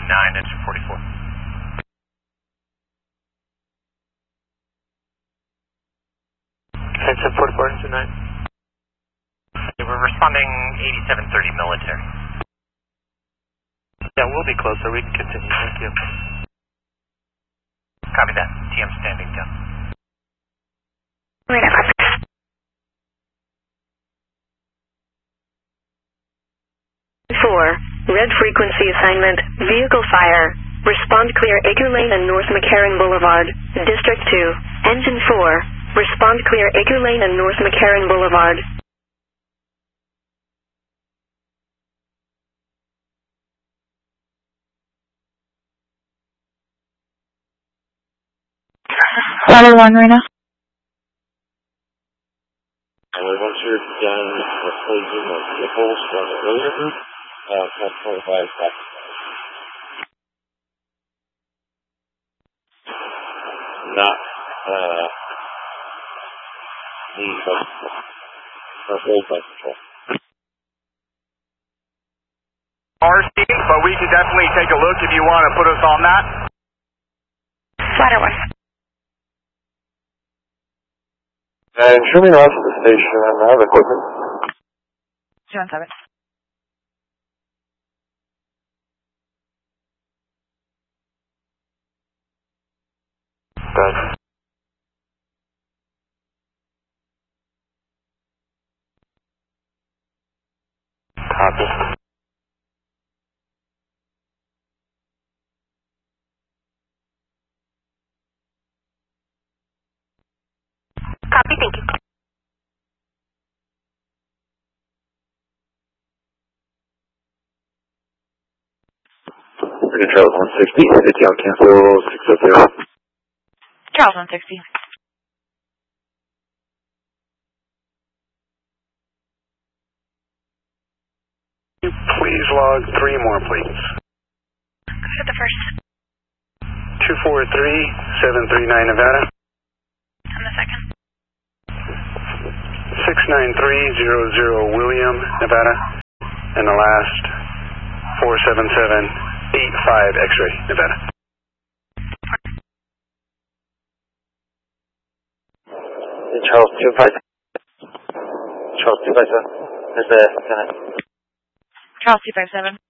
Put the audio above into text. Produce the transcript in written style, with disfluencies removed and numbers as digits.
9, engine 44. Engine 44, engine 9. We're responding 8730 military. Yeah, we'll be closer. We can continue. Thank you. Copy that. TM standing down. Radar. 4, red frequency assignment, vehicle fire. Respond clear Acre Lane and North McCarran Boulevard, District 2. Engine 4, respond clear Acre Lane and North McCarran Boulevard. Level 1, Rena. Once you're done replacing the vehicles from the earlier group, Cat 25 back. Not need old bus control. RC, but we can definitely take a look if you want to put us on that. Flatter 1. And show me off to the station. I have equipment. 217. Good. Copy. Copy, thank you. We're going to travel 160, headed down cancel 600. Charles 160. Please log 3 more, please. Go for the first. 243-739 Nevada. On the second. 693-00 William, Nevada. And the last 477-85 X-ray, Nevada. Charles 257. Charles 257. There's the lieutenant. Charles 257.